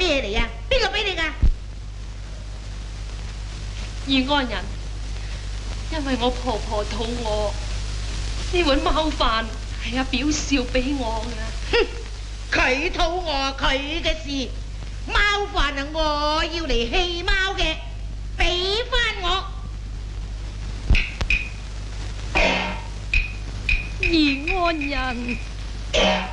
咩嚟啊？邊個俾你噶？ 義安人，因為我婆婆肚餓，呢碗貓飯係阿表少俾我嘅。 哼，佢肚餓佢嘅事，貓飯啊我要嚟棄貓嘅，俾翻我。 義安人。